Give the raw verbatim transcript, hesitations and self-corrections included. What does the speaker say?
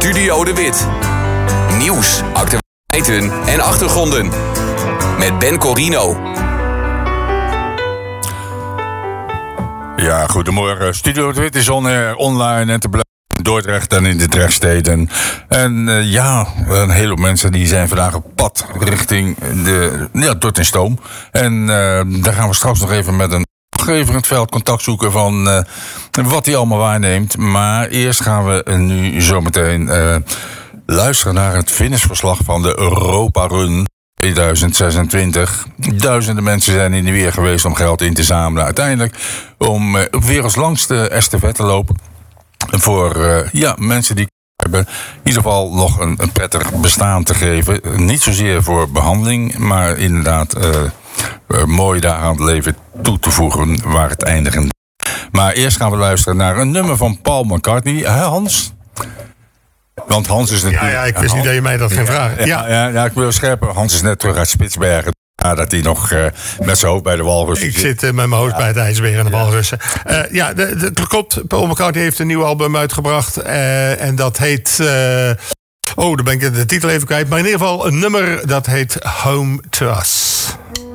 Studio De Wit. Nieuws, actualiteiten en achtergronden. Met Ben Corino. Ja, goedemorgen. Studio De Wit is on air, online en te blijven in Dordrecht en in de Drechtsteden. En uh, ja, een heleboel mensen die zijn vandaag op pad richting de, ja, Dordt en Stoom. En uh, daar gaan we straks nog even met een gever in het veld contact zoeken van uh, wat hij allemaal waarneemt. Maar eerst gaan we nu zometeen uh, luisteren naar het finishverslag van de Europa Run tweeduizend zesentwintig. Duizenden mensen zijn in de weer geweest om geld in te zamelen. Uiteindelijk om uh, op werelds langste estafetteloop voor uh, ja, mensen die hebben in ieder geval nog een, een prettig bestaan te geven. Niet zozeer voor behandeling, maar inderdaad uh, uh, mooi daar aan het leven toe te voegen waar het eindigen. Maar eerst gaan we luisteren naar een nummer van Paul McCartney. Hè, Hans? Want Hans is natuurlijk... Ja, ja, ik wist niet dat je mij dat ging vragen. Ja, ja. Ja, ja, ik wil scherper. Hans is net terug uit Spitsbergen. Nadat hij nog uh, met zijn hoofd bij de walrussen Ik zit. Ik zit uh, met mijn hoofd ja. bij het ijsbeer en de walrussen. Uh, ja, de, de, de, klopt. Paul McCartney heeft een nieuw album uitgebracht. Uh, en dat heet... Uh, oh, dan ben ik de titel even kwijt. Maar in ieder geval een nummer dat heet Home to Us.